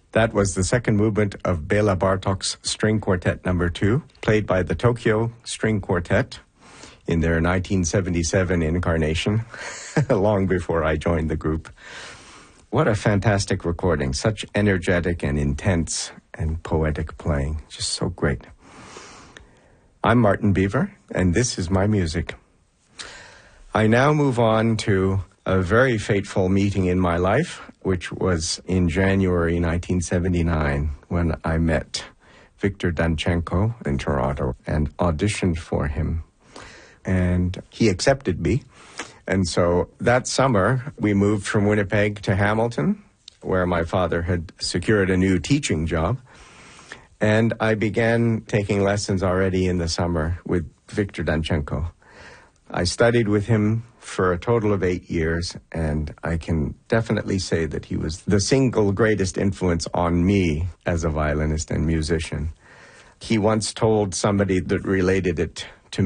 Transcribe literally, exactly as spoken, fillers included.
That was the second movement of Bela Bartok's String Quartet Number Two, played by the Tokyo String Quartet in their nineteen seventy-seven incarnation, long before I joined the group. What a fantastic recording, such energetic and intense and poetic playing, just so great. I'm Martin Beaver, and this is my music. I now move on to a very fateful meeting in my life, which was in January nineteen seventy-nine, when I met Victor Danchenko in Toronto and auditioned for him. And he accepted me. And so that summer, we moved from Winnipeg to Hamilton, where my father had secured a new teaching job. And I began taking lessons already in the summer with Victor Danchenko. I studied with him for a total of eight years, and I can definitely say that he was the single greatest influence on me as a violinist and musician. He once told somebody that related it